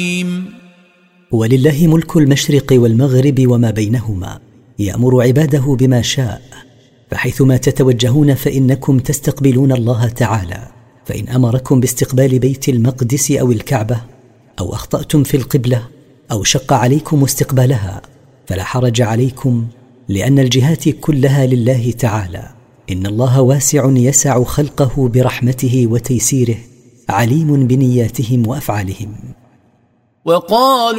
ولله ملك المشرق والمغرب وما بينهما، يأمر عباده بما شاء، فحيثما تتوجهون فإنكم تستقبلون الله تعالى. فإن أمركم باستقبال بيت المقدس أو الكعبة، أو أخطأتم في القبلة، أو شق عليكم استقبالها، فلا حرج عليكم، لأن الجهات كلها لله تعالى. إن الله واسع يسع خلقه برحمته وتيسيره، عليم بنياتهم وأفعالهم. وقالوا